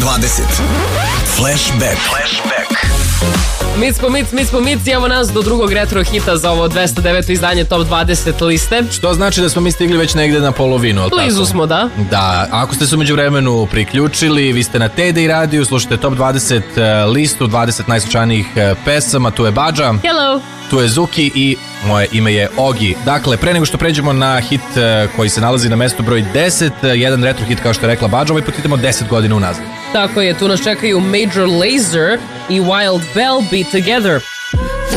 Flashback. Mic, evo nas do drugog retro hita za ovo 209. izdanje Top 20 liste. Što znači da smo mi stigli već negde na polovinu. Blizu smo, da. Da, ako ste se umeđu vremenu priključili, vi ste na TDI radiju, slušate Top 20 listu, 20 najslušanijih pesama, tu je Badža. Hello. Tu je Zuki i moje ime je Ogi. Dakle, pre nego što pređemo na hit koji se nalazi na mestu broj 10, jedan retro hit kao što je rekla Badža, ovaj put idemo 10 godina unazad. Tako je, tu nas čekaju Major Lazer i Wild Bell Be Together.